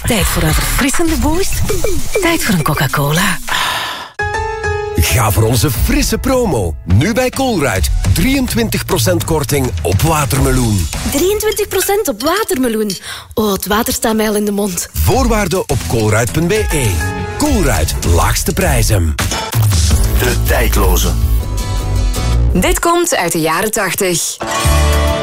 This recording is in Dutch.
Tijd voor een verfrissende boost. Tijd voor een Coca-Cola. Ga voor onze frisse promo. Nu bij Colruyt. 23% korting op watermeloen. 23% op watermeloen. Oh, het water staat mij al in de mond. Voorwaarden op colruyt.be. Colruyt, laagste prijzen. De tijdloze. Dit komt uit de jaren 80.